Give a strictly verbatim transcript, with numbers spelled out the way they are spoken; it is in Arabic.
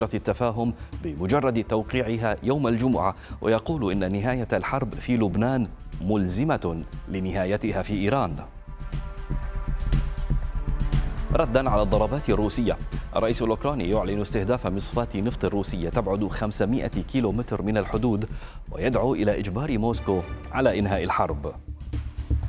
التفاهم بمجرد توقيعها يوم الجمعة، ويقول إن نهاية الحرب في لبنان ملزمة لنهايتها في إيران. ردا على الضربات الروسية، الرئيس الأوكراني يعلن استهداف مصفاة نفط روسية تبعد خمسمائة كيلومتر من الحدود، ويدعو إلى إجبار موسكو على إنهاء الحرب.